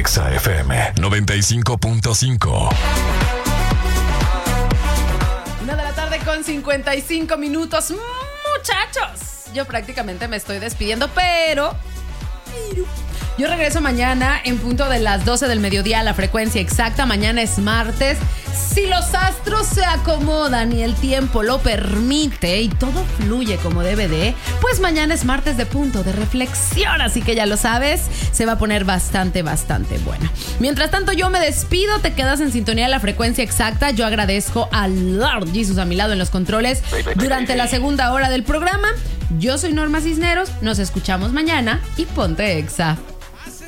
Exa FM 95.5. 1 de la tarde con 55 minutos. Muchachos, yo prácticamente me estoy despidiendo, pero yo regreso mañana en punto de las 12 del mediodía a la frecuencia exacta. Mañana es martes. Si los astros se acomodan y el tiempo lo permite y todo fluye como debe de, pues mañana es martes de punto de reflexión. Así que ya lo sabes, se va a poner bastante bueno. Mientras tanto, yo me despido. Te quedas en sintonía de la frecuencia exacta. Yo agradezco a Lord Jesus a mi lado en los controles durante la segunda hora del programa. Yo soy Norma Cisneros. Nos escuchamos mañana y ponte Exa.